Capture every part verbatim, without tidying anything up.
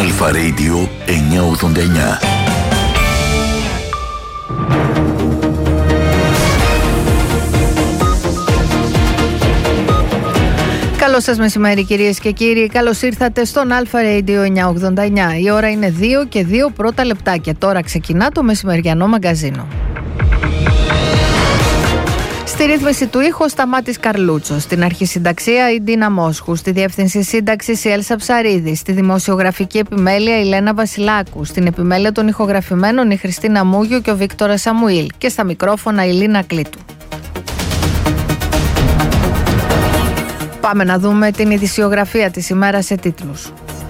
Αλφα Radio εννιακόσια ογδόντα εννιά. Καλό σας μεσημέρι κυρίες και κύριοι, καλώς ήρθατε στον Αλφα Radio εννιακόσια ογδόντα εννιά. Η ώρα είναι δύο και δύο πρώτα λεπτάκια. Τώρα ξεκινά το μεσημεριανό μαγκαζίνο. Στη ρύθμιση του ήχου Σταμάτης Καρλούτσος, στην αρχισυνταξία η Ντίνα Μόσχου, στη διεύθυνση σύνταξης η Έλσα Ψαρίδη, στη δημοσιογραφική επιμέλεια η Λένα Βασιλάκου, στην επιμέλεια των ηχογραφημένων η Χριστίνα Μούγιο και ο Βίκτορας Σαμουήλ και στα μικρόφωνα η Λίνα Κλήτου. Πάμε να δούμε την ειδησιογραφία της ημέρας σε τίτλους.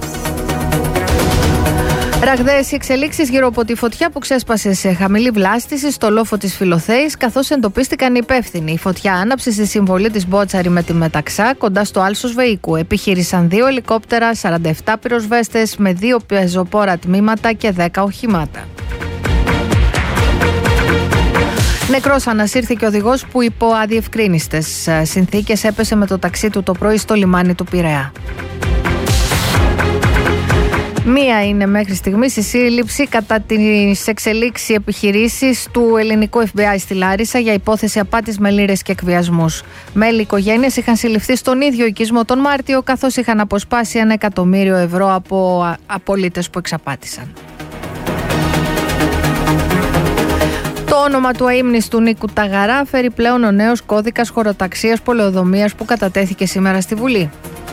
Ραγδαίες οι εξελίξεις γύρω από τη φωτιά που ξέσπασε σε χαμηλή βλάστηση στο λόφο της Φιλοθέης, καθώς εντοπίστηκαν οι υπεύθυνοι. Η φωτιά άναψε στη συμβολή της Μπότσαρη με τη Μεταξά, κοντά στο άλσος Βεϊκού. Επιχείρησαν δύο ελικόπτερα, σαράντα επτά πυροσβέστες με δύο πεζοπόρα τμήματα και δέκα οχημάτα. Νεκρός ανασύρθηκε ο οδηγός που υπό αδιευκρίνιστες συνθήκες έπεσε με το ταξί του το πρωί στο λιμάνι του Πειραιά. Μία είναι μέχρι στιγμής η σύλληψη κατά τις εξελίξεις επιχειρήσεις του ελληνικού εφ μπι άι στη Λάρισα για υπόθεση απάτης με λίρες και εκβιασμούς. Μέλη οικογένειας είχαν συλληφθεί στον ίδιο οικισμό τον Μάρτιο, καθώς είχαν αποσπάσει ένα εκατομμύριο ευρώ από απολύτες που εξαπάτησαν. Το όνομα του αείμνηστου Νίκου Ταγαρά φέρει πλέον ο νέος κώδικας χωροταξίας πολεοδομίας που κατατέθηκε σήμερα στη Βουλή.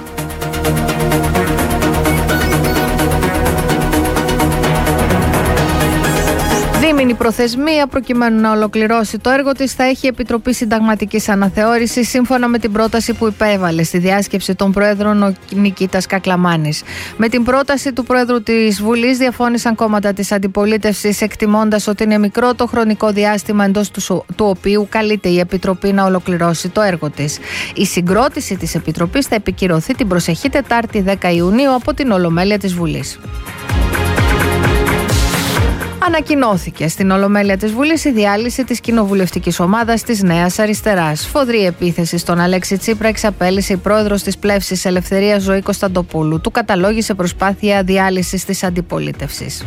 Δίμηνη προθεσμία προκειμένου να ολοκληρώσει το έργο της θα έχει η Επιτροπή Συνταγματικής Αναθεώρησης σύμφωνα με την πρόταση που υπέβαλε στη διάσκεψη των Προέδρων ο Νικήτας Κακλαμάνης. Με την πρόταση του Πρόεδρου της Βουλής διαφώνησαν κόμματα της αντιπολίτευσης, εκτιμώντας ότι είναι μικρό το χρονικό διάστημα εντός του, του οποίου καλείται η Επιτροπή να ολοκληρώσει το έργο της. Η συγκρότηση της Επιτροπής θα επικυρωθεί την προσεχή Τετάρτη δέκα Ιουνίου από την Ολομέλεια της Βουλής. Ανακοινώθηκε στην Ολομέλεια της Βουλής η διάλυση της κοινοβουλευτικής ομάδας της Νέας Αριστεράς. Σφοδρή επίθεση στον Αλέξη Τσίπρα εξαπέλυσε η πρόεδρος της Πλεύσης Ελευθερίας Ζωή Κωνσταντοπούλου. Του καταλόγησε προσπάθεια διάλυσης της αντιπολίτευσης.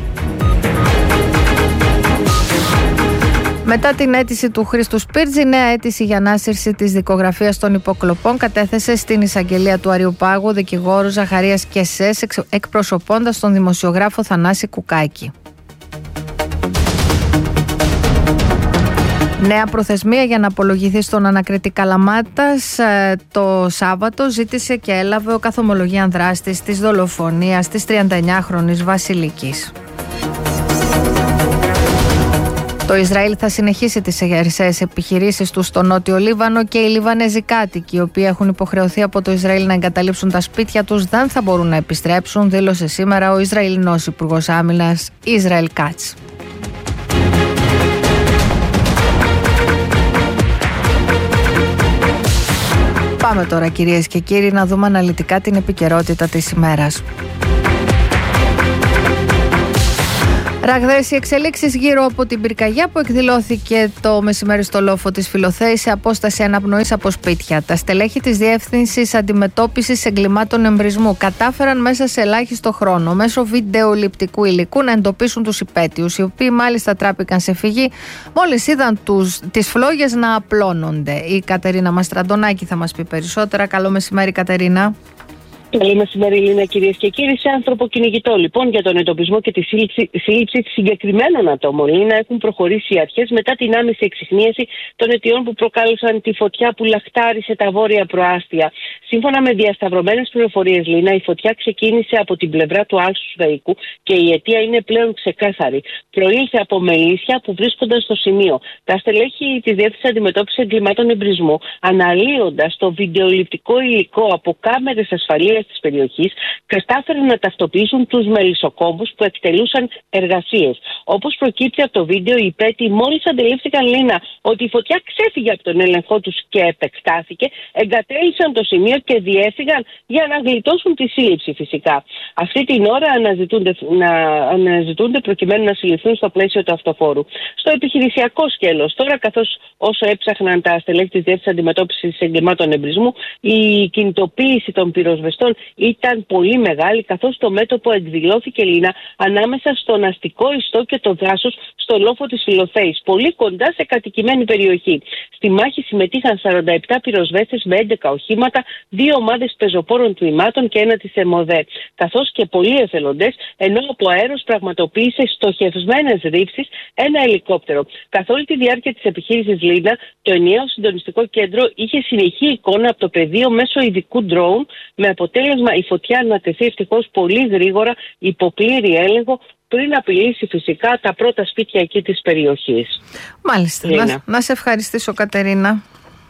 Μετά την αίτηση του Χρήστου Σπίρτζη, νέα αίτηση για ανάσυρση της δικογραφίας των υποκλοπών κατέθεσε στην εισαγγελία του Αριουπάγου ο δικηγόρος Ζαχαρίας Κεσές, εκπροσωπώντας τον δημοσιογράφο Θανάση Κουκάκη. Νέα προθεσμία για να απολογηθεί στον ανακριτή Καλαμάτας το Σάββατο ζήτησε και έλαβε ο καθομολογίαν δράστης της δολοφονίας της τριανταεννιάχρονης Βασιλικής. Το Ισραήλ θα συνεχίσει τις χερσαίες επιχειρήσεις του στο Νότιο Λίβανο και οι Λιβανέζοι κάτοικοι, οι οποίοι έχουν υποχρεωθεί από το Ισραήλ να εγκαταλείψουν τα σπίτια τους, δεν θα μπορούν να επιστρέψουν, δήλωσε σήμερα ο Ισραηλινός Υπουργός Άμυνας Ισραήλ Κάτς. Πάμε τώρα κυρίες και κύριοι να δούμε αναλυτικά την επικαιρότητα της ημέρας. Ραγδαίες οι εξελίξεις γύρω από την πυρκαγιά που εκδηλώθηκε το μεσημέρι στο λόφο της Φιλοθέης σε απόσταση αναπνοής από σπίτια. Τα στελέχη της Διεύθυνσης Αντιμετώπισης Εγκλημάτων Εμπρισμού κατάφεραν μέσα σε ελάχιστο χρόνο μέσω βιντεοληπτικού υλικού να εντοπίσουν τους υπαίτιους, οι οποίοι μάλιστα τράπηκαν σε φυγή μόλις είδαν τους, τις φλόγες να απλώνονται. Η Κατερίνα Μαστραντονάκη θα μας πει περισσότερα. Καλό μεσημέρι, Κατερίνα. Καλή μεσημέρι, Λίνα, κυρίες και κύριοι. Σε ανθρωποκυνηγητό, λοιπόν, για τον εντοπισμό και τη σύλληψη, σύλληψη συγκεκριμένων ατόμων, Λίνα, έχουν προχωρήσει οι αρχές μετά την άμεση εξιχνίαση των αιτιών που προκάλεσαν τη φωτιά που λαχτάρισε τα βόρεια προάστια. Σύμφωνα με διασταυρωμένες πληροφορίες, Λίνα, η φωτιά ξεκίνησε από την πλευρά του άλσους Βεϊκού και η αιτία είναι πλέον ξεκάθαρη. Προήλθε από μελίσια που βρίσκονταν στο σημείο. Τα στελέχη της Διεύθυνσης Αντιμετώπισης Εγκλημάτων Εμπρισμού, αναλύοντας το βιντεοληπτικό υλικό από κάμερες ασφαλείας της περιοχής, κατάφεραν να ταυτοποιήσουν τους μελισσοκόμβους που εκτελούσαν εργασίες. Όπως προκύπτει από το βίντεο, οι υπέτειοι μόλις αντιλήφθηκαν, Λίνα, ότι η φωτιά ξέφυγε από τον έλεγχό τους και επεκτάθηκε, εγκατέλειψαν το σημείο και διέφυγαν για να γλιτώσουν τη σύλληψη φυσικά. Αυτή την ώρα αναζητούνται, να, αναζητούνται προκειμένου να συλληφθούν στο πλαίσιο του αυτοφόρου. Στο επιχειρησιακό σκέλος, τώρα, καθώς όσο έψαχναν τα στελέχη της Διεύθυνσης Αντιμετώπισης Εγκλημάτων Εμπρισμού, η κινητοποίηση των πυροσβεστών κινητών ήταν πολύ μεγάλη, καθώς το μέτωπο εκδηλώθηκε, Λίνα, ανάμεσα στον αστικό ιστό και το δάσος στο λόφο της Φιλοθέης, πολύ κοντά σε κατοικημένη περιοχή. Στη μάχη συμμετείχαν σαράντα επτά πυροσβέστες με έντεκα οχήματα, δύο ομάδες πεζοπόρων τμήματων και ένα της ΕΜΟΔΕ, καθώς και πολλοί εθελοντές, ενώ από αέρος πραγματοποίησε στοχευμένες ρήψεις ένα ελικόπτερο. Καθ' όλη τη διάρκεια της επιχείρησης, Λίνα, το ενιαίο συντονιστικό κέντρο είχε συνεχή εικόνα από το πεδίο μέσω ειδικού drone, με αποτέλεσμα η φωτιά να τεθεί ευτυχώς πολύ γρήγορα υπό πλήρη έλεγχο, πριν απειλήσει φυσικά τα πρώτα σπίτια εκεί της περιοχής. Μάλιστα. Να, να σε ευχαριστήσω, Κατερίνα.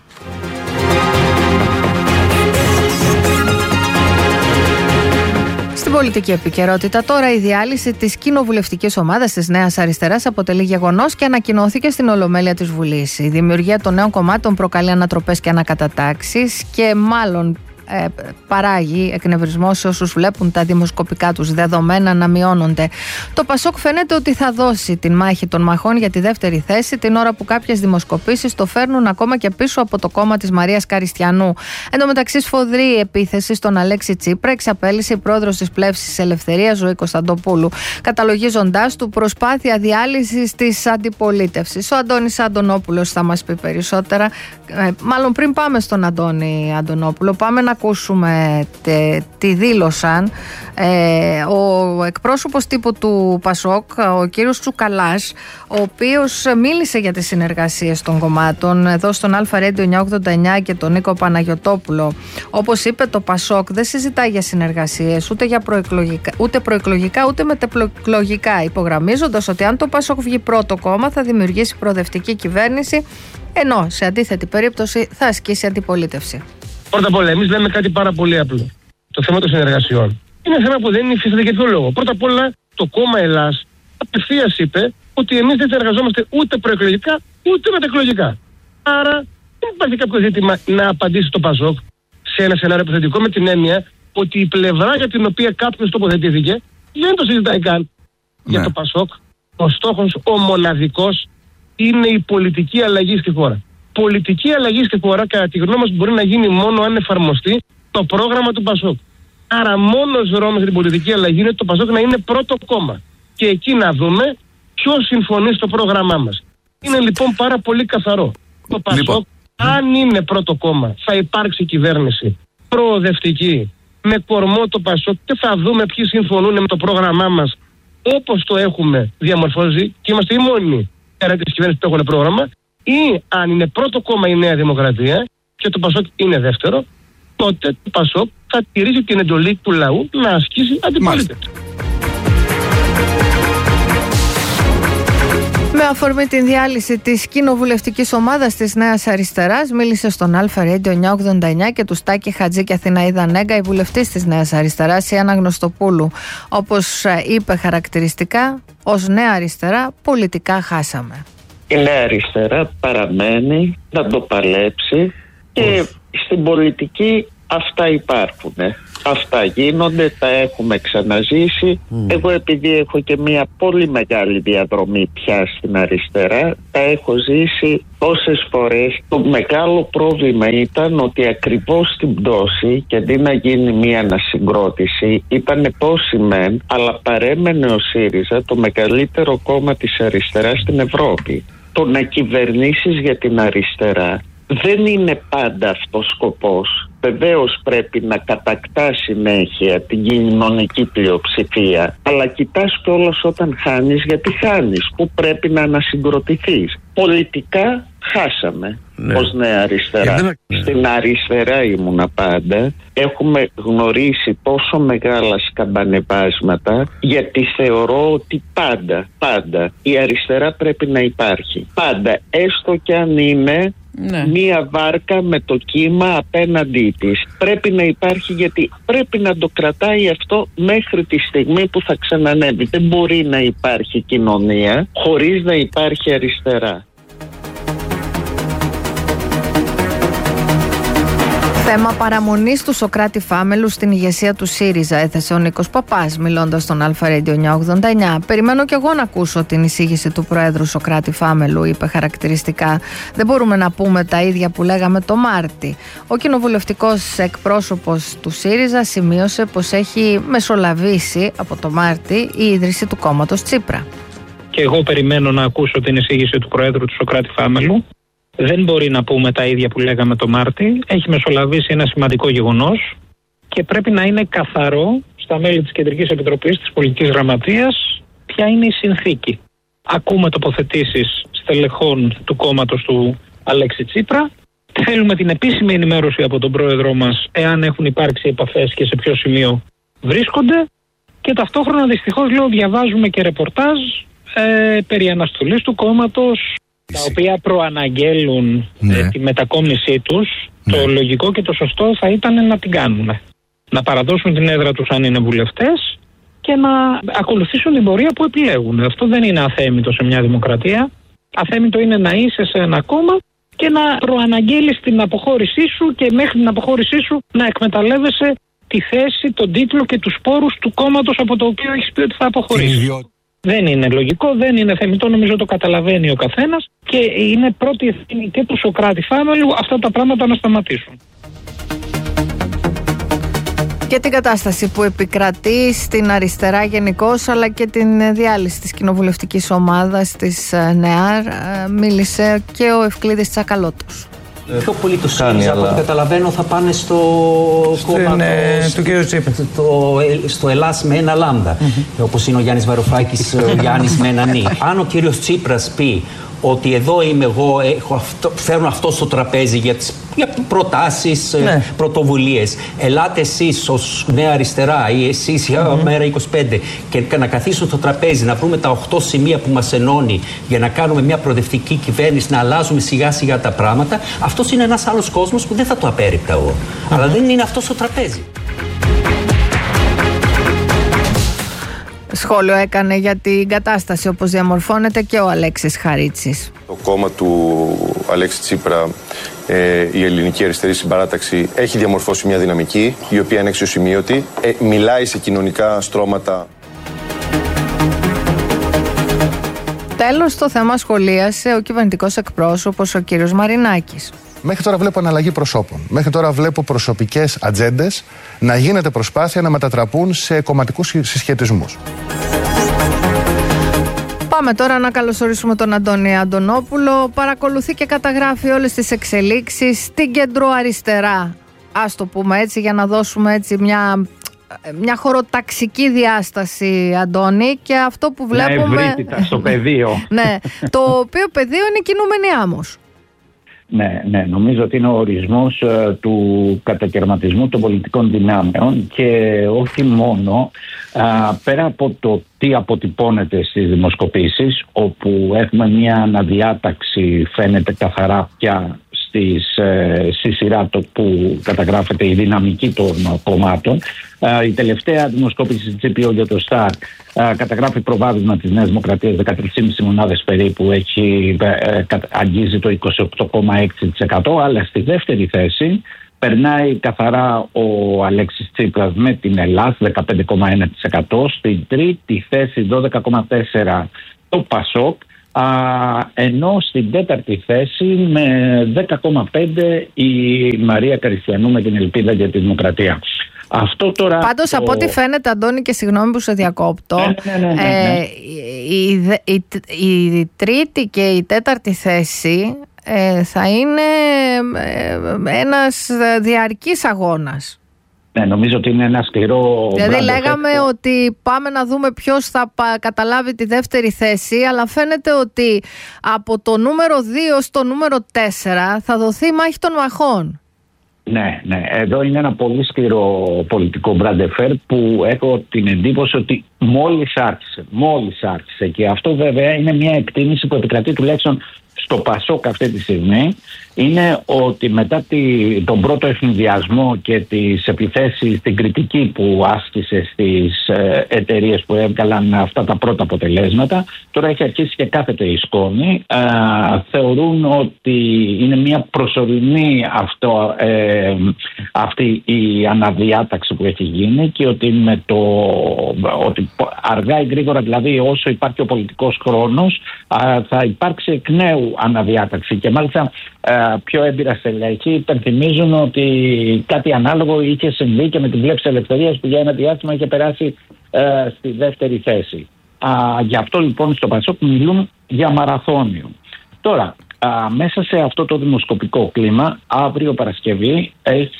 Στην πολιτική επικαιρότητα τώρα, η διάλυση της κοινοβουλευτικής ομάδας της Νέας Αριστεράς αποτελεί γεγονός και ανακοινώθηκε στην Ολομέλεια της Βουλής. Η δημιουργία των νέων κομμάτων προκαλεί ανατροπές και ανακατατάξεις και μάλλον Ε, παράγει εκνευρισμό σε όσους βλέπουν τα δημοσκοπικά τους δεδομένα να μειώνονται. Το Πασόκ φαίνεται ότι θα δώσει την μάχη των μαχών για τη δεύτερη θέση, την ώρα που κάποιες δημοσκοπήσεις το φέρνουν ακόμα και πίσω από το κόμμα της Μαρίας Καριστιανού. Εν τω μεταξύ, σφοδρή επίθεση στον Αλέξη Τσίπρα εξαπέλυσε η πρόεδρος της Πλεύσης Ελευθερίας, Ζωή Κωνσταντοπούλου, καταλογίζοντάς του προσπάθεια διάλυσης της αντιπολίτευσης. Ο Αντώνης Αντωνόπουλος θα μας πει περισσότερα. Ε, μάλλον πριν πάμε στον Αντώνη Αντωνόπουλο, πάμε να ακούσουμε τε, τι δήλωσαν ε, ο εκπρόσωπος τύπου του Πασόκ, ο κύριος Τσουκαλάς, ο οποίος μίλησε για τις συνεργασίες των κομμάτων εδώ στον Αλφα Ρέντιο εννιακόσια ογδόντα εννιά και τον Νίκο Παναγιωτόπουλο. Όπως είπε, το Πασόκ δεν συζητάει για συνεργασίες ούτε, για προεκλογικά, ούτε προεκλογικά ούτε μετεπροεκλογικά, υπογραμμίζοντας ότι αν το Πασόκ βγει πρώτο κόμμα θα δημιουργήσει προοδευτική κυβέρνηση, ενώ σε αντίθετη περίπτωση θα ασκήσει αντιπολίτευση. Πρώτα απ' όλα, εμείς λέμε κάτι πάρα πολύ απλό. Το θέμα των συνεργασιών είναι θέμα που δεν υφίσταται για ποιο λόγο. Πρώτα απ' όλα, το κόμμα Ελλάς απευθείας είπε ότι εμείς δεν θα εργαζόμαστε ούτε προεκλογικά ούτε μετεκλογικά. Άρα, δεν υπάρχει κάποιο ζήτημα να απαντήσει το Πασόκ σε ένα σενάριο υποθετικό, με την έννοια ότι η πλευρά για την οποία κάποιος τοποθετήθηκε δεν το συζητάει καν. Ναι. Για το Πασόκ, ο στόχος, ο μοναδικός, είναι η πολιτική αλλαγή στη χώρα. Πολιτική αλλαγή στη χώρα, κατά τη γνώμη μας, μπορεί να γίνει μόνο αν εφαρμοστεί το πρόγραμμα του Πασόκ. Άρα, μόνος δρόμος για την πολιτική αλλαγή είναι το Πασόκ να είναι πρώτο κόμμα. Και εκεί να δούμε ποιος συμφωνεί στο πρόγραμμά μας. Είναι λοιπόν πάρα πολύ καθαρό. Το Πασόκ, λοιπόν, αν είναι πρώτο κόμμα, θα υπάρξει κυβέρνηση προοδευτική, με κορμό το Πασόκ, και θα δούμε ποιοι συμφωνούν με το πρόγραμμά μας όπως το έχουμε διαμορφώσει, και είμαστε οι μόνοι πέρα της κυβέρνησης που έχουν πρόγραμμα. Ή αν είναι πρώτο κόμμα η Νέα Δημοκρατία και το Πασόκ είναι δεύτερο, τότε το Πασόκ θα τηρήσει την εντολή του λαού να ασκήσει αντιπολίτευση. Με αφορμή την διάλυση της κοινοβουλευτικής ομάδας της Νέας Αριστεράς, μίλησε στον Αλφα Ρέντιο εννιακόσια ογδόντα εννιά και του Στάκη Χατζή και Αθηναίδα Νέγκα, η βουλευτής της Νέας Αριστεράς, η Άννα Γνωστοπούλου. Όπως είπε χαρακτηριστικά, ως Νέα Αριστερά πολιτικά χάσαμε. Η Νέα Αριστερά παραμένει να το παλέψει και στην πολιτική αυτά υπάρχουν. Αυτά γίνονται, τα έχουμε ξαναζήσει. Mm. Εγώ, επειδή έχω και μια πολύ μεγάλη διαδρομή πια στην αριστερά, τα έχω ζήσει τόσες φορές. Το μεγάλο πρόβλημα ήταν ότι ακριβώς στην πτώση, και αντί να γίνει μια ανασυγκρότηση, ήταν πόσοι μεν, αλλά παρέμενε ο ΣΥΡΙΖΑ, το μεγαλύτερο κόμμα της αριστεράς στην Ευρώπη. Το να κυβερνήσεις για την αριστερά δεν είναι πάντα αυτός σκοπός. Βεβαίως πρέπει να κατακτά συνέχεια την κοινωνική πλειοψηφία, αλλά κοιτάς κιόλας όταν χάνεις, γιατί χάνεις, που πρέπει να ανασυγκροτηθείς. Πολιτικά χάσαμε, ναι, ως Νέα Αριστερά. Ε, ναι. Στην αριστερά ήμουνα πάντα. Έχουμε γνωρίσει τόσο μεγάλα σκαμπανεβάσματα, γιατί θεωρώ ότι πάντα, πάντα η αριστερά πρέπει να υπάρχει. Πάντα, έστω κι αν είναι, ναι, μία βάρκα με το κύμα απέναντί της. Πρέπει να υπάρχει, γιατί πρέπει να το κρατάει αυτό μέχρι τη στιγμή που θα ξανανεύει. Δεν μπορεί να υπάρχει κοινωνία χωρίς να υπάρχει αριστερά. Θέμα παραμονής του Σωκράτη Φάμελου στην ηγεσία του ΣΥΡΙΖΑ έθεσε ο Νίκος Παπάς, μιλώντας στον Αλφα Radio εννιακόσια ογδόντα εννιά. Περιμένω κι εγώ να ακούσω την εισήγηση του Προέδρου Σωκράτη Φάμελου, είπε χαρακτηριστικά. Δεν μπορούμε να πούμε τα ίδια που λέγαμε το Μάρτι. Ο κοινοβουλευτικός εκπρόσωπος του ΣΥΡΙΖΑ σημείωσε πως έχει μεσολαβήσει από το Μάρτι η ίδρυση του κόμματος Τσίπρα. Και εγώ περιμένω να ακούσω την εισήγηση του Προέδρου του Σωκράτη Φάμελου. Δεν μπορεί να πούμε τα ίδια που λέγαμε το Μάρτι. Έχει μεσολαβήσει ένα σημαντικό γεγονός και πρέπει να είναι καθαρό στα μέλη της Κεντρικής Επιτροπής, της Πολιτικής Γραμματείας, ποια είναι η συνθήκη. Ακούμε τοποθετήσεις στελεχών του κόμματος του Αλέξη Τσίπρα. Θέλουμε την επίσημη ενημέρωση από τον Πρόεδρό μας, εάν έχουν υπάρξει επαφές και σε ποιο σημείο βρίσκονται. Και ταυτόχρονα, δυστυχώς, λέω, διαβάζουμε και ρεπορτάζ ε, περί αναστολής του κόμματος, τα οποία προαναγγέλουν ναι. ε, τη μετακόμισή τους. Ναι. Το λογικό και το σωστό θα ήταν να την κάνουν. Να παραδώσουν την έδρα τους αν είναι βουλευτές και να ακολουθήσουν την πορεία που επιλέγουν. Αυτό δεν είναι αθέμητο σε μια δημοκρατία. Αθέμητο είναι να είσαι σε ένα κόμμα και να προαναγγέλεις την αποχώρησή σου και μέχρι την αποχώρησή σου να εκμεταλλεύεσαι τη θέση, τον τίτλο και τους πόρους του κόμματος από το οποίο έχεις πει ότι θα αποχωρήσεις. Δεν είναι λογικό, δεν είναι θεμιτό, νομίζω το καταλαβαίνει ο καθένας και είναι πρώτη ευθύνη και του Σωκράτη Φάμελου αυτά τα πράγματα να σταματήσουν. Και την κατάσταση που επικρατεί στην αριστερά γενικώς, αλλά και την διάλυση της κοινοβουλευτικής ομάδας της ΝΕΑΡ, μίλησε και ο Ευκλήδης Τσακαλώτος. Πιο πολύ το ΣΥΡΙΖΑ, από ό,τι καταλαβαίνω, θα πάνε στο κόμμα ναι, το, του κ. Τσίπρα. Το, στο Ελλάς με ένα λάμδα. Mm-hmm. Όπως είναι ο Γιάννης Βαρουφάκης, ο Γιάννης με ένα νι. Αν ο κύριος Τσίπρας πει ότι εδώ είμαι εγώ, έχω αυτό, φέρνω αυτό στο τραπέζι για, τις, για προτάσεις, ναι. πρωτοβουλίες. Ελάτε εσείς ως Νέα Αριστερά ή εσείς για mm-hmm. μέρα είκοσι πέντε και να καθίσουν στο τραπέζι, να βρούμε τα οχτώ σημεία που μας ενώνει για να κάνουμε μια προοδευτική κυβέρνηση, να αλλάζουμε σιγά σιγά τα πράγματα. Αυτός είναι ένας άλλος κόσμος που δεν θα το απέρριπτα εγώ. Mm-hmm. Αλλά δεν είναι αυτό στο τραπέζι. Σχόλιο έκανε για την κατάσταση όπως διαμορφώνεται και ο Αλέξης Χαρίτσης. Το κόμμα του Αλέξη Τσίπρα, ε, η Ελληνική Αριστερή Συμπαράταξη, έχει διαμορφώσει μια δυναμική η οποία είναι αξιοσημείωτη, ε, μιλάει σε κοινωνικά στρώματα. Τέλος, το θέμα σχολίασε ο κυβερνητικός εκπρόσωπος, ο κύριος Μαρινάκης. Μέχρι τώρα βλέπω αναλλαγή προσώπων. Μέχρι τώρα βλέπω προσωπικές ατζέντες να γίνεται προσπάθεια να μετατραπούν σε κομματικούς συσχετισμούς. Πάμε τώρα να καλωσορίσουμε τον Αντώνη Αντωνόπουλο. Παρακολουθεί και καταγράφει όλες τις εξελίξεις στην κεντροαριστερά. Ας το πούμε έτσι, για να δώσουμε έτσι μια, μια χωροταξική διάσταση, Αντώνη. Και αυτό που βλέπουμε... Ναι, ευρύτητα στο πεδίο. Ναι, το οποίο πεδίο είναι κινούμενη άμμος. Ναι, ναι, νομίζω ότι είναι ο ορισμός ε, του κατακαιρματισμού των πολιτικών δυνάμεων και όχι μόνο, α, πέρα από το τι αποτυπώνεται στις δημοσκοπήσεις, όπου έχουμε μια αναδιάταξη, φαίνεται καθαρά πια στις, ε, στη σειρά το που καταγράφεται η δυναμική των κομμάτων. Ε, η τελευταία δημοσκόπηση της τζι πι ο για το Σταρ ε, καταγράφει προβάδισμα της Νέας Δημοκρατίας δεκατρείς κόμμα πέντε μονάδες περίπου, έχει, ε, αγγίζει το είκοσι οκτώ κόμμα έξι τοις εκατό, αλλά στη δεύτερη θέση περνάει καθαρά ο Αλέξης Τσίπρας με την Ελλάς δεκαπέντε κόμμα ένα τοις εκατό, στην τρίτη θέση δώδεκα κόμμα τέσσερα τοις εκατό το Πασόκ, Α, ενώ στην τέταρτη θέση με δέκα κόμμα πέντε η Μαρία Καριστιανού με την Ελπίδα για τη Δημοκρατία. Αυτό τώρα. Πάντως το... από ό,τι φαίνεται, Αντώνη, και συγγνώμη που σε διακόπτω, ναι, ναι, ναι, ναι, ναι. Ε, η, η, η, η τρίτη και η τέταρτη θέση ε, θα είναι ε, ένας διαρκής αγώνας. Ναι, νομίζω ότι είναι ένα σκληρό. Δηλαδή λέγαμε effect. Ότι πάμε να δούμε ποιος θα καταλάβει τη δεύτερη θέση, αλλά φαίνεται ότι από το νούμερο δύο στο νούμερο τέσσερα θα δοθεί η μάχη των μαχών. Ναι, ναι. Εδώ είναι ένα πολύ σκληρό πολιτικό μπραντεφέρ που έχω την εντύπωση ότι μόλις άρχισε. Μόλις άρχισε. Και αυτό βέβαια είναι μια εκτίμηση που επικρατεί τουλάχιστον στο Πασόκ αυτή τη στιγμή. είναι ότι μετά τη, τον πρώτο ευνηδιασμό και τις επιθέσεις, την κριτική που άσκησε στις ε, εταιρείες που έβγαλαν αυτά τα πρώτα αποτελέσματα, τώρα έχει αρχίσει και κάθεται η σκόνη. Ε, θεωρούν ότι είναι μια προσωρινή αυτό, ε, αυτή η αναδιάταξη που έχει γίνει και ότι, με το, ότι αργά ή γρήγορα, δηλαδή όσο υπάρχει ο πολιτικός χρόνος, ε, θα υπάρξει εκ νέου αναδιάταξη. Και μάλιστα ε, πιο έμπειρα στελέχη υπενθυμίζουν ότι κάτι ανάλογο είχε συμβεί και με τη Βλέψη Ελευθερίας, που για ένα διάστημα είχε περάσει ε, στη δεύτερη θέση. Α, γι' αυτό λοιπόν στο Πασόκ μιλούν για μαραθώνιο. Τώρα, α, μέσα σε αυτό το δημοσκοπικό κλίμα, αύριο Παρασκευή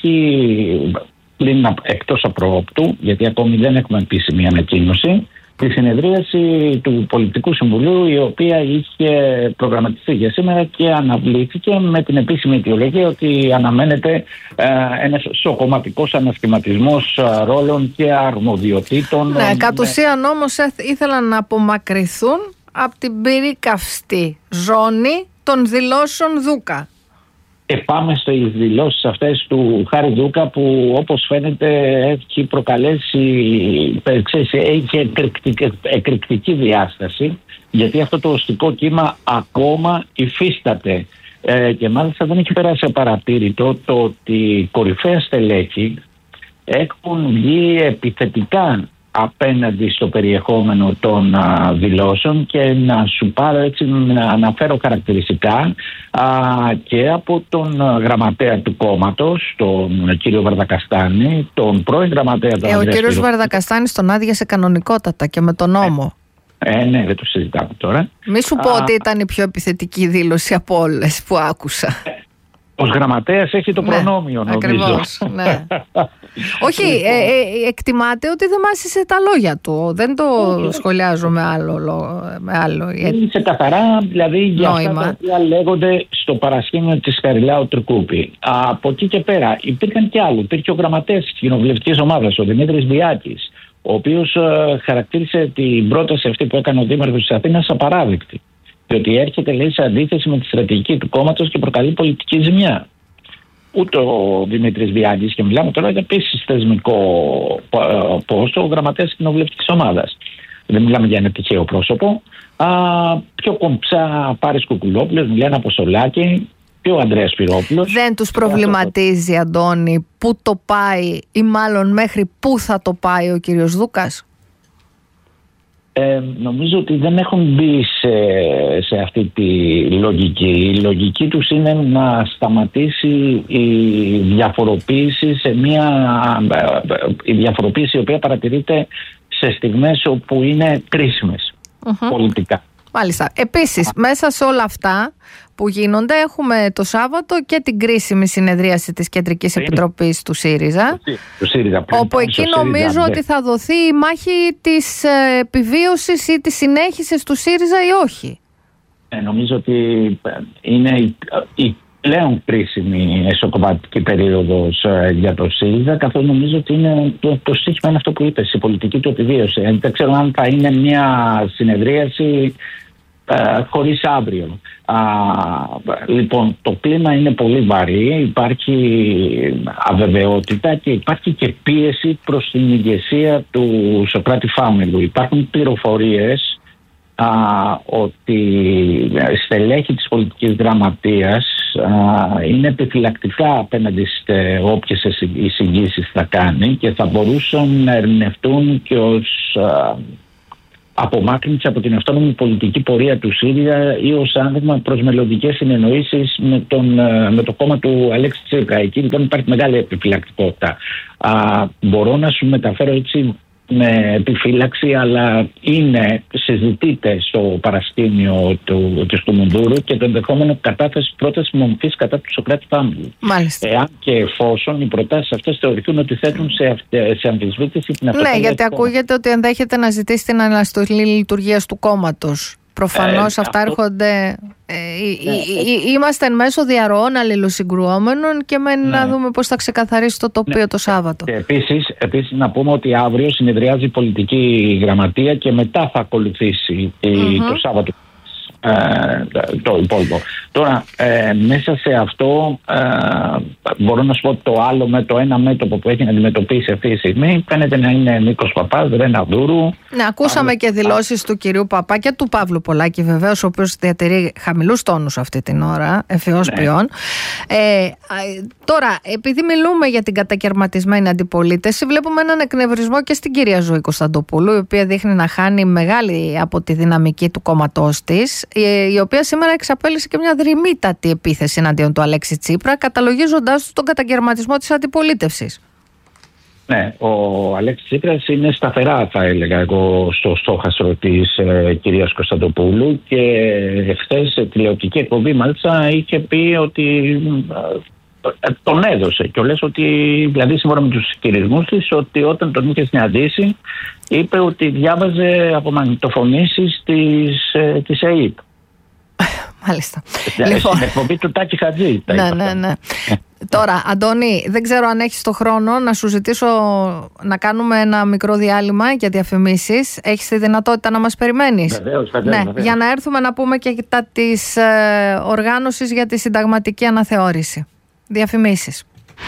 έχει, πλην εκτός απροόπτου, γιατί ακόμη δεν έχουμε επίσημη ανακοίνωση, τη συνεδρίαση του Πολιτικού Συμβουλίου, η οποία είχε προγραμματιστεί για σήμερα και αναβλήθηκε με την επίσημη αιτιολογία ότι αναμένεται ε, ένας σοκομματικός ανασχηματισμός ρόλων και αρμοδιοτήτων. Ναι, κατ' ουσίαν όμως ήθελαν να απομακρυνθούν από την πυρικαυστή ζώνη των δηλώσεων Δούκα. Και πάμε στις δηλώσεις αυτές του Χάρη Δούκα, που όπως φαίνεται έχει προκαλέσει, ξέρεις, έχει εκρηκτική, εκρηκτική διάσταση, γιατί αυτό το οστικό κύμα ακόμα υφίσταται ε, και μάλιστα δεν έχει περάσει απαρατήρητο το ότι κορυφαία στελέχη έχουν βγει επιθετικά απέναντι στο περιεχόμενο των α, δηλώσεων, και να σου πάρω έτσι να αναφέρω χαρακτηριστικά α, και από τον α, γραμματέα του κόμματος, τον κύριο Βαρδακαστάνη, τον πρώην γραμματέα του ε, Ο κύριος Βαρδακαστάνης τον άδειασε κανονικότατα και με τον νόμο. Ε, ε, ναι, δεν το συζητάμε τώρα. Μη σου πω α, ότι ήταν η πιο επιθετική δήλωση από όλες που άκουσα. Ως γραμματέας έχει το ναι, προνόμιο, νομίζω. Ακριβώς, ναι. Όχι, ε, ε, εκτιμάται ότι δεν μάσησε τα λόγια του. Δεν το okay. σχολιάζω με άλλο, με άλλο. Είναι σε καθαρά, δηλαδή για αυτά τα οποία λέγονται στο παρασκήνιο της Χαριλάου Τρικούπη. Από εκεί και πέρα υπήρχαν και άλλοι. Υπήρχε ο γραμματέας της κοινοβουλευτικής ομάδας, ο Δημήτρης Βιάκης, ο οποίος ε, χαρακτήρισε την πρόταση αυτή που έκανε ο Δήμαρχος της Αθήνας απαράδεκτη. Διότι έρχεται, λέει, σε αντίθεση με τη στρατηγική του κόμματος και προκαλεί πολιτική ζημιά. Ούτε ο Δημήτρης Βιάκης, και μιλάμε τώρα για επίσης θεσμικό πόστο, ο γραμματέας της κοινοβουλευτικής ομάδας. Δεν μιλάμε για ένα τυχαίο πρόσωπο. Α, πιο κομψά Πάρης Κουκουλόπουλος, μιλάνε από Σολάκη, πιο Ανδρέας Σπυρόπουλος. Δεν τους προβληματίζει, Αντώνη, πού το πάει ή μάλλον μέχρι πού θα το πάει ο κύριος Δούκας? Ε, νομίζω ότι δεν έχουν μπει σε, σε αυτή τη λογική. Η λογική τους είναι να σταματήσει η διαφοροποίηση σε μια η διαφοροποίηση η οποία παρατηρείται σε στιγμές όπου είναι κρίσιμες uh-huh. πολιτικά. Μάλιστα. Επίσης, μέσα σε όλα αυτά που γίνονται, έχουμε το Σάββατο και την κρίσιμη συνεδρίαση της Κεντρικής Επιτροπής του ΣΥΡΙΖΑ, του ΣΥΡΙΖΑ όπου εκεί νομίζω ΣΥΡΙΖΑ, ότι θα δοθεί η μάχη της επιβίωσης ή της συνέχισης του ΣΥΡΙΖΑ ή όχι. Ε, νομίζω ότι είναι η, η πλέον κρίσιμη εσωκομματική περίοδος για το ΣΥΡΙΖΑ, καθώς νομίζω ότι είναι το, το στίχημα είναι αυτό που είπες, η πολιτική του επιβίωση. Δεν ξέρω αν θα είναι μια συνεδρίαση Uh, χωρίς αύριο. Uh, λοιπόν, το κλίμα είναι πολύ βαρύ, υπάρχει αβεβαιότητα και υπάρχει και πίεση προς την ηγεσία του Σωκράτη Φάμελου. Υπάρχουν πληροφορίες uh, ότι στελέχη της πολιτικής γραμματείας uh, είναι επιφυλακτικά απέναντι σε όποιες εισηγήσεις θα κάνει και θα μπορούσαν να ερμηνευτούν και ως uh, απομάκρυνση από την αυτόνομη πολιτική πορεία του ΣΥΡΙΖΑ ή ως άνδευμα προς μελλοντικές συνεννοήσεις με, τον, με το κόμμα του Αλέξη Τσίπρα. Εκεί λοιπόν υπάρχει μεγάλη επιφυλακτικότητα. Α, μπορώ να σου μεταφέρω έτσι με επιφύλαξη, αλλά είναι, συζητείται στο παρασκήνιο του, του Στουμουνδούρου και το ενδεχόμενο κατάθεση πρόταση μομφής κατά του Σωκράτη Φάμελου. Μάλιστα. Εάν και εφόσον οι προτάσεις αυτές θεωρηθούν ότι θέτουν σε, σε αμφισβήτηση την αυτοκρατία. Ναι, γιατί ακούγεται ότι ενδέχεται να ζητήσει την αναστολή λειτουργίας του κόμματος. Προφανώς ε, αυτά αυτό... έρχονται. Ε, ναι, ε, είμαστε εν μέσω διαρροών αλληλοσυγκρουόμενων και μένει ναι. να δούμε πώς θα ξεκαθαρίσει το τοπίο ναι. το Σάββατο. Και επίσης, επίσης να πούμε ότι αύριο συνεδριάζει η πολιτική γραμματεία και μετά θα ακολουθήσει mm-hmm. το Σάββατο ε, το υπόλοιπο. Τώρα, ε, μέσα σε αυτό ε, μπορώ να σου πω το άλλο με το ένα μέτωπο που έχει να αντιμετωπίσει αυτή τη στιγμή φαίνεται να είναι Νίκος Παπάς, Ρένα Δούρου. Ναι, ακούσαμε άλλο... και δηλώσεις του κυρίου Παπά και του Παύλου Πολάκη βεβαίως, ο οποίος διατηρεί χαμηλούς τόνους αυτή την ώρα, εφιώς ναι. ποιόν. Ε, τώρα, επειδή μιλούμε για την κατακαιρματισμένη αντιπολίτευση, βλέπουμε έναν εκνευρισμό και στην κυρία Ζωή Κωνσταντοπούλου, η οποία δείχνει να χάνει μεγάλη από τη δυναμική του κόμματός της, η οποία σήμερα εξαπέλυσε και μια δρυμύτατη επίθεση εναντίον του Αλέξη Τσίπρα, καταλογίζοντας τον κατακαιρματισμό της αντιπολίτευσης. Ναι, ο Αλέξης Τσίπρας είναι σταθερά, θα έλεγα εγώ, στο στόχαστρο της ε, κυρίας Κωνσταντοπούλου και χθες σε τηλεοπτική εκπομπή μάλιστα είχε πει ότι ε, τον έδωσε και λες ότι, δηλαδή σύμφωνα με τους ισχυρισμούς της, ότι όταν τον είχε συναντήσει είπε ότι διάβαζε από μαγνητοφωνήσεις της, ε, της ΕΕΠ. Μάλιστα. Λοιπόν. Στην εκπομπή του Τάκη Χατζή. Ναι, ναι, ναι. Τώρα, Αντώνη, δεν ξέρω αν έχεις το χρόνο να σου ζητήσω να κάνουμε ένα μικρό διάλειμμα για διαφημίσεις. Έχεις τη δυνατότητα να μας περιμένεις? Βεβαίως, βεβαίως, ναι, βεβαίως. Για να έρθουμε να πούμε και τα της ε, οργάνωσης για τη συνταγματική αναθεώρηση. Διαφημίσεις.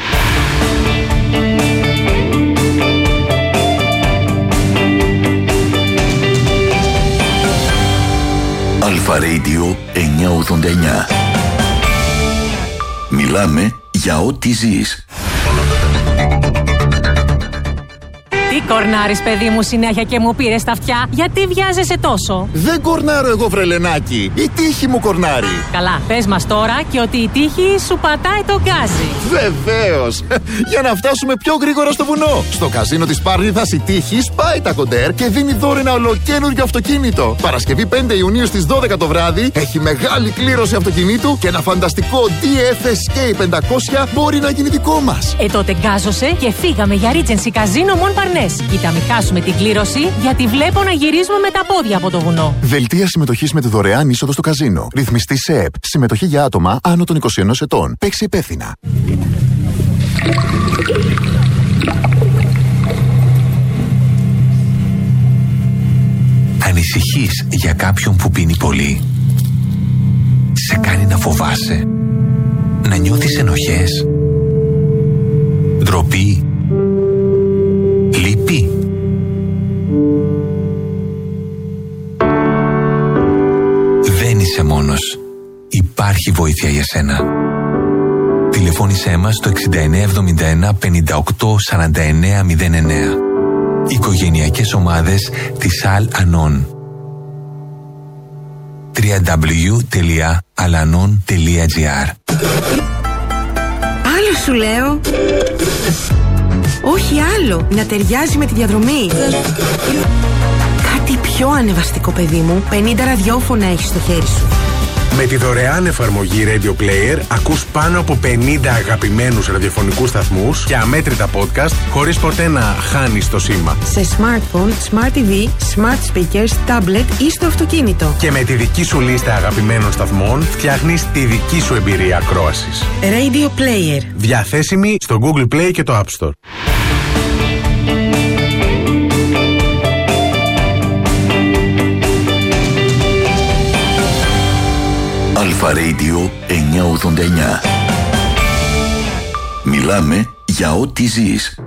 Αλφα Radio εννιακόσια ογδόντα εννιά. Μιλάμε για ό,τι ζεις. Τι κορνάρεις, παιδί μου, συνέχεια και μου πήρες τα αυτιά? Γιατί βιάζεσαι τόσο? Δεν κορνάρω εγώ, βρελενάκι. Η τύχη μου κορνάρει. Καλά, πες μας τώρα και ότι η τύχη σου πατάει το γκάζι. Βεβαίως. Για να φτάσουμε πιο γρήγορα στο βουνό. Στο καζίνο της Πάρνηθας η τύχη σπάει τα κοντέρ και δίνει δώρο ένα ολοκαίνουργιο αυτοκίνητο. Παρασκευή πέντε Ιουνίου στις δώδεκα το βράδυ έχει μεγάλη κλήρωση αυτοκινήτου και ένα φανταστικό ντι εφ ες κέι πεντακόσια μπορεί να γίνει δικό μας. Ε, τότε γκάζωσε και φύγαμε για Regency Casino Mon Parnasse. Κοίτα, μην χάσουμε την κλήρωση, γιατί βλέπω να γυρίζουμε με τα πόδια από το βουνό. Δελτία συμμετοχής με τη δωρεάν είσοδο στο καζίνο. Ρυθμιστή ΣΕΕΠ. Συμμετοχή για άτομα άνω των είκοσι ενός ετών. Παίξει υπεύθυνα. Ανησυχείς για κάποιον που πίνει πολύ? Σε κάνει να φοβάσαι? Να νιώθεις ενοχές? Ντροπή? Λύπη? Δεν είσαι μόνος. Υπάρχει βοήθεια για σένα. Τηλεφώνησέ μας στο εξήντα εννέα εβδομήντα ένα πενήντα οκτώ σαράντα εννέα μηδέν εννέα. Οικογενειακές ομάδες της Al-Anon. double-u double-u double-u τελεία alanon τελεία gr. Άλλο σου λέω. Όχι άλλο, να ταιριάζει με τη διαδρομή. Κάτι πιο ανεβαστικό, παιδί μου. πενήντα ραδιόφωνα έχεις στο χέρι σου. Με τη δωρεάν εφαρμογή Radio Player ακούς πάνω από πενήντα αγαπημένους ραδιοφωνικούς σταθμούς και αμέτρητα podcast χωρίς ποτέ να χάνεις το σήμα. Σε smartphone, smart τι βι, smart speakers, tablet ή στο αυτοκίνητο. Και με τη δική σου λίστα αγαπημένων σταθμών φτιάχνεις τη δική σου εμπειρία ακρόασης. Radio Player. Διαθέσιμη στο Google Play και το App Store. Αλφα Radio εννιακόσια ογδόντα εννιά. Μιλάμε για ό,τι ζεις.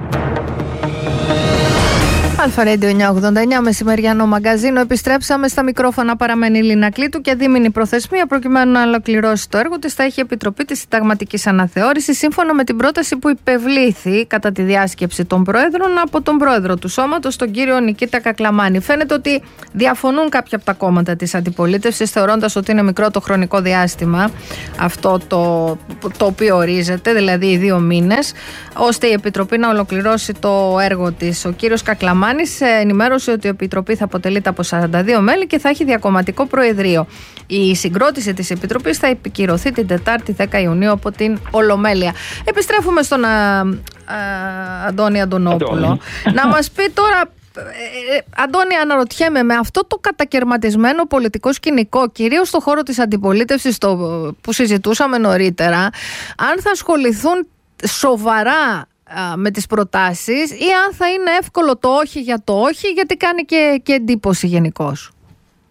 Αλφα Radio εννιακόσια ογδόντα εννιά, μεσημεριανό μαγκαζίνο. Επιστρέψαμε στα μικρόφωνα. Παραμένει η Λίνα Κλήτου και δίμηνη προθεσμία προκειμένου να ολοκληρώσει το έργο της. Θα έχει Επιτροπή της Συνταγματικής Αναθεώρησης σύμφωνα με την πρόταση που υπευλήθη κατά τη διάσκεψη των Προέδρων από τον Πρόεδρο του Σώματος, τον κύριο Νικήτα Κακλαμάνη. Φαίνεται ότι διαφωνούν κάποια από τα κόμματα της αντιπολίτευσης, θεωρώντας ότι είναι μικρό το χρονικό διάστημα αυτό το, το οποίο ορίζεται, δηλαδή οι δύο μήνες, ώστε η Επιτροπή να ολοκληρώσει το έργο της. Ο κύριος Κακλαμάνης ενημέρωσε ότι η Επιτροπή θα αποτελείται από σαράντα δύο μέλη και θα έχει διακομματικό προεδρείο. Η συγκρότηση της Επιτροπής θα επικυρωθεί την Τετάρτη δέκα Ιουνίου από την Ολομέλεια. Επιστρέφουμε στον α, α, Αντώνη Αντωνόπουλο. Αντώνη. Να μας πει τώρα, ε, Αντώνη, αναρωτιέμαι, με αυτό το κατακαιρματισμένο πολιτικό σκηνικό, κυρίως στον χώρο της αντιπολίτευσης το, που συζητούσαμε νωρίτερα, αν θα ασχοληθούν σοβαρά με τις προτάσεις ή αν θα είναι εύκολο το όχι για το όχι, γιατί κάνει και, και εντύπωση γενικώς.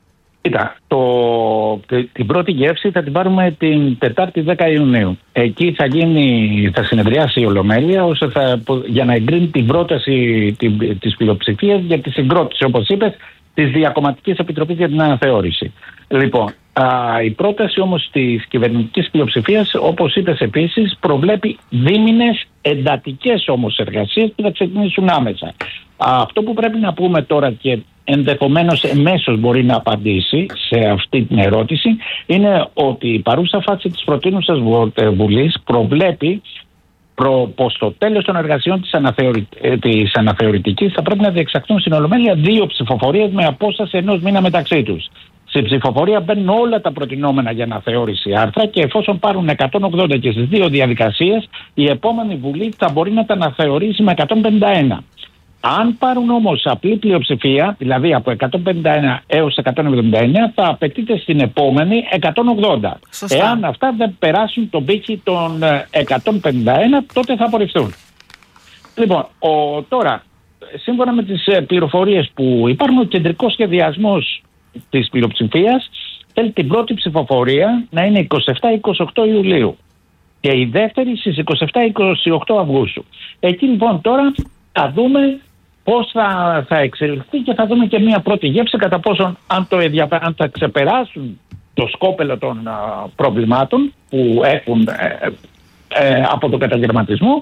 Κοίτα, το, την πρώτη γεύση θα την πάρουμε την Τετάρτη δέκα Ιουνίου. Εκεί θα, γίνει, θα συνεδριάσει η Ολομέλεια ώστε θα, για να εγκρίνει την πρόταση την, της πλειοψηφίας για τη συγκρότηση, όπως είπες, της Διακομματικής Επιτροπής για την Αναθεώρηση. Λοιπόν, α, η πρόταση όμως της κυβερνητικής πλειοψηφίας, όπως είπες επίσης, προβλέπει δίμηνες εντατικές όμως εργασίες που θα ξεκινήσουν άμεσα. Α, αυτό που πρέπει να πούμε τώρα και ενδεχομένως εμέσως μπορεί να απαντήσει σε αυτή την ερώτηση είναι ότι η παρούσα φάση της προτείνουσας Βουλής προβλέπει προ, πως στο τέλος των εργασιών της, αναθεωρη, της αναθεωρητικής θα πρέπει να διεξαχθούν στην Ολομέλεια δύο ψηφοφορίες με απόσταση ενός μήνα μεταξύ τους. Στη ψηφοφορία μπαίνουν όλα τα προτινόμενα για αναθεώρηση άρθρα και εφόσον πάρουν εκατόν ογδόντα και στις δύο διαδικασίες, η επόμενη Βουλή θα μπορεί να τα αναθεωρήσει με εκατόν πενήντα ένα. Αν πάρουν όμως απλή πλειοψηφία, δηλαδή από εκατόν πενήντα ένα έως εκατόν εβδομήντα εννέα, θα απαιτείται στην επόμενη εκατόν ογδόντα. Σωστά. Εάν αυτά δεν περάσουν τον πύχη των εκατόν πενήντα ένα, τότε θα απορριφθούν. Λοιπόν, ο, τώρα, σύμφωνα με τις πληροφορίες που υπάρχουν, ο κεντρικός σχεδιασμός της πλειοψηφίας θέλει την πρώτη ψηφοφορία να είναι είκοσι επτά είκοσι οκτώ Ιουλίου και η δεύτερη στις είκοσι επτά είκοσι οκτώ Αυγούστου. Εκεί λοιπόν τώρα θα δούμε πώς θα, θα εξελιχθεί και θα δούμε και μια πρώτη γεύση κατά πόσον αν, το, αν θα ξεπεράσουν το σκόπελο των α, προβλημάτων που έχουν ε, ε, από τον καταγερματισμό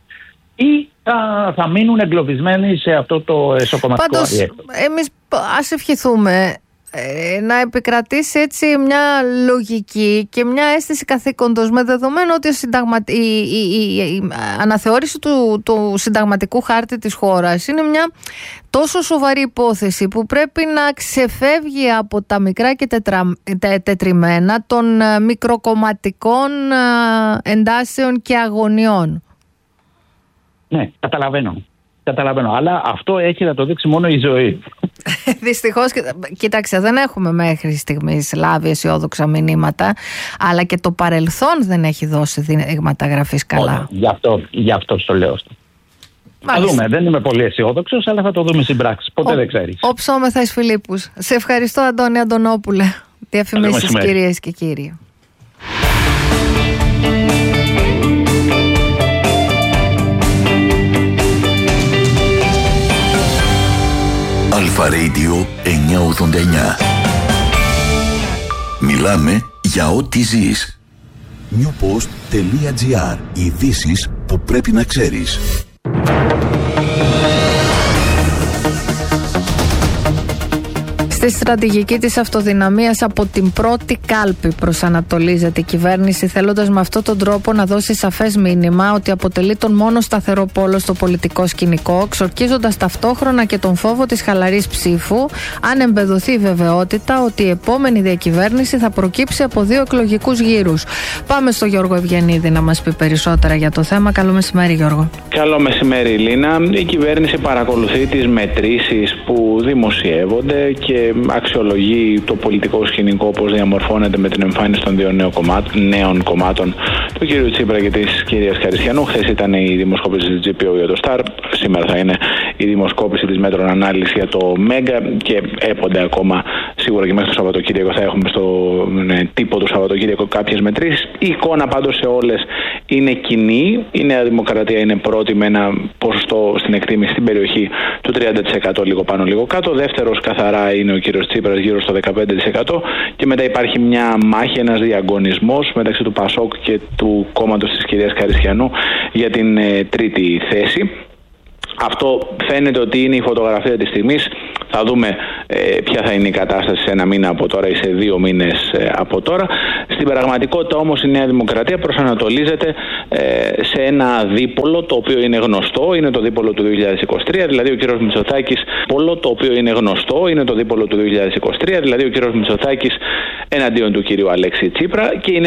ή θα, θα μείνουν εγκλωβισμένοι σε αυτό το εσωκομματικό αδιέκτο. Πάντως, εμείς ας ευχηθούμε ε, να επικρατήσει έτσι μια λογική και μια αίσθηση καθήκοντος, με δεδομένο ότι συνταγμα... η, η, η, η αναθεώρηση του, του συνταγματικού χάρτη της χώρας είναι μια τόσο σοβαρή υπόθεση που πρέπει να ξεφεύγει από τα μικρά και τετρα... τε, τετριμένα των μικροκομματικών εντάσεων και αγωνιών. Ναι, καταλαβαίνω. Καταλαβαίνω. Αλλά αυτό έχει να το δείξει μόνο η ζωή. Δυστυχώς, κοίταξε, δεν έχουμε μέχρι στιγμής λάβει αισιόδοξα μηνύματα, αλλά και το παρελθόν δεν έχει δώσει δείγματα γραφής καλά. Γι' αυτό, γι' αυτό το λέω. Θα δούμε. Δεν είμαι πολύ αισιόδοξος, αλλά θα το δούμε στην πράξη. Ποτέ ο, δεν ξέρεις. Ο ψώμεθα εις Φιλίππους. Σε ευχαριστώ, Αντώνη Αντωνόπουλε. Διαφημίσεις, κυρίες και κύριοι. Αλφα Radio εννιακόσια ογδόντα εννιά. Μιλάμε για ό,τι ζεις. newpost.gr. Ειδήσεις που πρέπει να ξέρεις. Στη στρατηγική της αυτοδυναμίας από την πρώτη κάλπη προσανατολίζεται η κυβέρνηση, θέλοντας με αυτόν τον τρόπο να δώσει σαφές μήνυμα ότι αποτελεί τον μόνο σταθερό πόλο στο πολιτικό σκηνικό, εξορκίζοντας ταυτόχρονα και τον φόβο της χαλαρής ψήφου, αν εμπεδοθεί η βεβαιότητα ότι η επόμενη διακυβέρνηση θα προκύψει από δύο εκλογικούς γύρους. Πάμε στο Γιώργο Ευγενίδη να μας πει περισσότερα για το θέμα. Καλό μεσημέρι, Γιώργο. Καλό μεσημέρι, Λίνα. Η κυβέρνηση παρακολουθεί τις μετρήσεις που δημοσιεύονται και αξιολογεί το πολιτικό σκηνικό, πώς διαμορφώνεται με την εμφάνιση των δύο νέων κομμάτων, νέων κομμάτων του κ. Τσίπρα και της κυρίας Χαριστιανού. Χθες ήταν η δημοσκόπηση της τζι πι ο για το Σταρ. Σήμερα θα είναι η δημοσκόπηση της Μέτρων Ανάλυση για το Μέγκα και έπονται ακόμα, σίγουρα και μέχρι το Σαββατοκύριακο θα έχουμε στο ναι, τύπο του Σαββατοκύριακο κάποιες μετρήσεις. Η εικόνα πάντως σε όλες είναι κοινή. Η Νέα Δημοκρατία είναι πρώτη με ένα ποσοστό στην εκτίμηση στην περιοχή του τριάντα τοις εκατό, λίγο πάνω λίγο κάτω. Δεύτερος καθαρά είναι ο κύριος Τσίπρας γύρω στο δεκαπέντε τοις εκατό και μετά υπάρχει μια μάχη, ένας διαγωνισμός μεταξύ του Πασόκ και του κόμματος της κυρίας Χαριστιανού για την ε, τρίτη θέση. Αυτό φαίνεται ότι είναι η φωτογραφία της στιγμής. Θα δούμε ε, ποια θα είναι η κατάσταση σε ένα μήνα από τώρα ή σε δύο μήνες ε, από τώρα. Στην πραγματικότητα όμως η Νέα Δημοκρατία προσανατολίζεται ε, σε ένα δίπολο το οποίο είναι γνωστό. Είναι το δίπολο του δύο χιλιάδες είκοσι τρία, δηλαδή ο κ. Μητσοτάκης. Πόλο το οποίο είναι γνωστό. Είναι το δίπολο του δύο χιλιάδες είκοσι τρία, δηλαδή ο κ. Μητσοτάκης εναντίον του κ. Αλέξη Τσίπρα. Και η